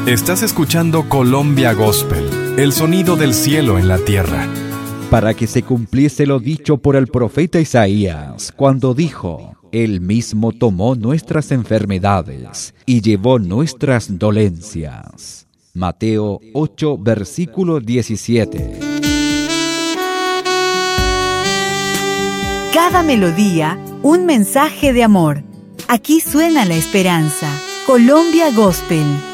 Estás escuchando Colombia Gospel, el sonido del cielo en la tierra. Para que se cumpliese lo dicho por el profeta Isaías, cuando dijo: Él mismo tomó nuestras enfermedades y llevó nuestras dolencias. Mateo 8, versículo 17. Cada melodía, un mensaje de amor. Aquí suena la esperanza. Colombia Gospel.